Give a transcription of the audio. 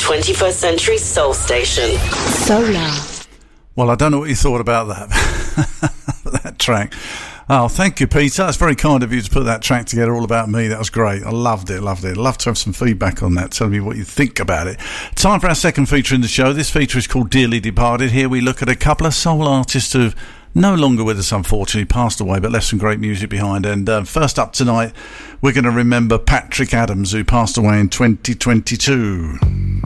21st Century Soul Station. Solar. Well, I don't know what you thought about that, that track. Oh, thank you, Peter. That's very kind of you to put that track together, all about me. That was great. I loved it. Love to have some feedback on that. Tell me what you think about it. Time for our second feature in the show. This feature is called Dearly Departed. Here we look at a couple of soul artists who've no longer with us, unfortunately, passed away, but left some great music behind. And first up tonight, we're going to remember Patrick Adams, who passed away in 2022.